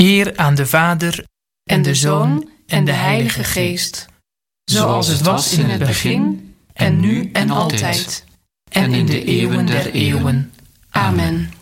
Eer aan de Vader en de Zoon en de Heilige Geest. Zoals het was in het begin, en nu en altijd, en in de eeuwen der eeuwen. Amen.